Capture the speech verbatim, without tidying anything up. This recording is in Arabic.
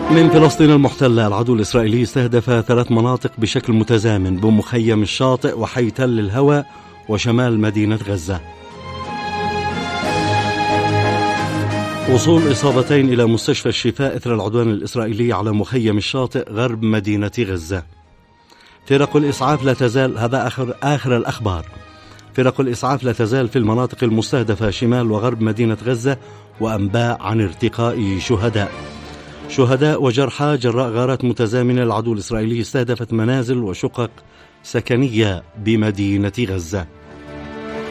من فلسطين المحتلة، العدو الإسرائيلي استهدف ثلاث مناطق بشكل متزامن بمخيم الشاطئ وحي تل الهوى وشمال مدينة غزة. وصول إصابتين إلى مستشفى الشفاء إثر العدوان الإسرائيلي على مخيم الشاطئ غرب مدينة غزة. فرق الإسعاف لا تزال، هذا آخر, آخر الأخبار. فرق الإسعاف لا تزال في المناطق المستهدفة شمال وغرب مدينة غزة، وأنباء عن ارتقاء شهداء شهداء وجرحى جراء غارات متزامنة. العدو الإسرائيلي استهدفت منازل وشقق سكنية بمدينة غزة.